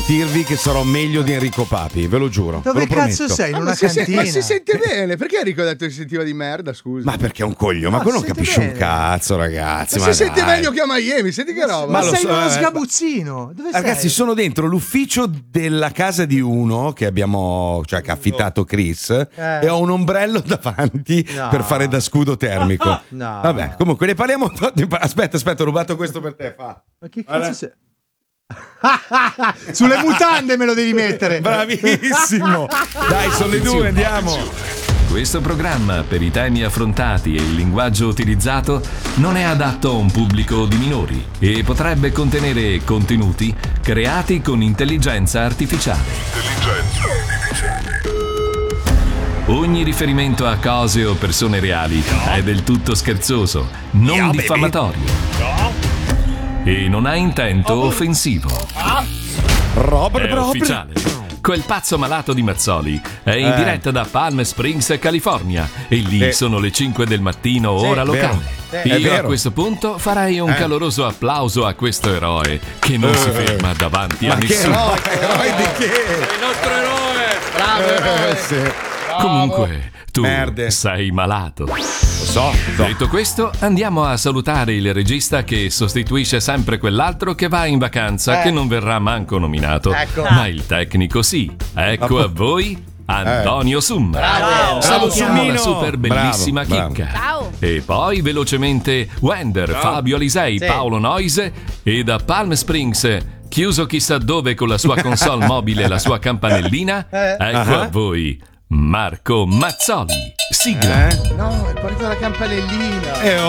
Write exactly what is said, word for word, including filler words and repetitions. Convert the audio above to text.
garantirvi che sarò meglio di Enrico Papi, ve lo giuro. Dove ve lo cazzo prometto. sei? In Ah, una ma, si sente, cantina? ma si sente bene. Perché Enrico ha detto che si sentiva di merda? Scusa. Ma perché è un coglio? Ma No, quello non si sente capisce un bene. cazzo, ragazzi. Ma Ma si sente dai. meglio che a Miami, senti che roba. Ma lo sei so, in uno eh, sgabuzzino. Dove sei? Ragazzi, sono dentro l'ufficio della casa di uno che abbiamo, cioè che ha affittato Chris, Eh. e ho un ombrello davanti No. per fare da scudo termico. No. Vabbè, comunque ne parliamo. Aspetta, aspetta, ho rubato questo per te. Fa. Ma che cazzo sei? Sulle mutande me lo devi mettere. Bravissimo. Dai, sono le due, andiamo. Questo programma, per i temi affrontati e il linguaggio utilizzato, non è adatto a un pubblico di minori e potrebbe contenere contenuti creati con intelligenza artificiale. Ogni riferimento a cose o persone reali è del tutto scherzoso, non Yeah, baby. diffamatorio e non ha intento offensivo. Robert, È ufficiale. Quel pazzo malato di Mazzoli è in Eh. diretta da Palm Springs, California, e lì Eh. sono le cinque del mattino, ora vero. locale. Sì, è Io a vero. questo punto farei un Eh. caloroso applauso a questo eroe che non si Eh. ferma davanti Ma a che nessuno. eroe, eroe di che? Il nostro eroe. Bravo Eh, eroe. sì. Comunque, tu Merde. sei malato. Lo so, so. Detto questo, andiamo a salutare il regista che sostituisce sempre quell'altro che va in vacanza, Eh. che non verrà manco nominato. Ecco. Ma il tecnico sì. Ecco a voi Antonio Summa. Bravo. Salutiamo Summino. la super bellissima Bravo, chicca. Ciao. E poi velocemente Wender, Fabio Alisei, Sì. Paolo Noise, e da Palm Springs, chiuso chissà dove con la sua console mobile e la sua campanellina, Eh. ecco Ah. a voi Marco Mazzoli. Sigla. Eh? No, è partita la campanellina. Eh, oh,